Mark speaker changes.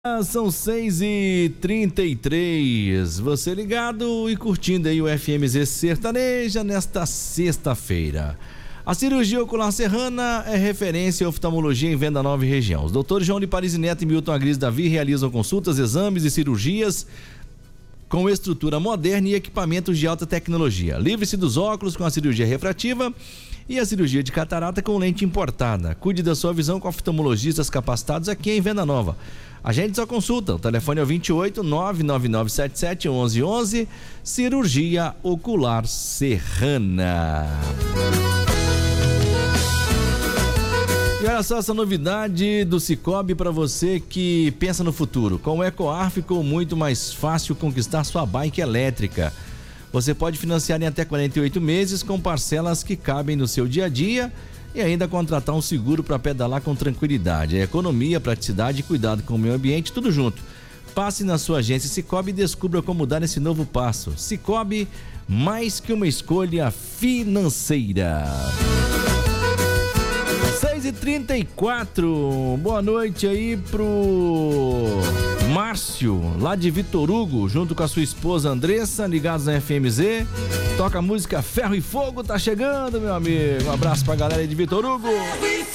Speaker 1: São 6h33, você ligado e curtindo aí o FMZ Sertaneja nesta sexta-feira. A cirurgia ocular serrana é referência em oftalmologia em Venda Nova e região. Os doutores João de Paris Neto e Milton Agris Davi realizam consultas, exames e cirurgias com estrutura moderna e equipamentos de alta tecnologia. Livre-se dos óculos com a cirurgia refrativa e a cirurgia de catarata com lente importada. Cuide da sua visão com oftalmologistas capacitados aqui em Venda Nova. Agende sua consulta, o telefone é o 28 99977 1111, cirurgia ocular serrana. E olha só essa novidade do Cicobi para você que pensa no futuro. Com o EcoAr ficou muito mais fácil conquistar sua bike elétrica. Você pode financiar em até 48 meses com parcelas que cabem no seu dia a dia e ainda contratar um seguro para pedalar com tranquilidade. É economia, praticidade e cuidado com o meio ambiente, tudo junto. Passe na sua agência Cicobi e descubra como dar esse novo passo. Cicobi, mais que uma escolha financeira. 6h34, boa noite aí pro Márcio, lá de Vitor Hugo, junto com a sua esposa Andressa, ligados na FMZ. Toca a música Ferro e Fogo, tá chegando, meu amigo. Um abraço pra galera aí de Vitor Hugo.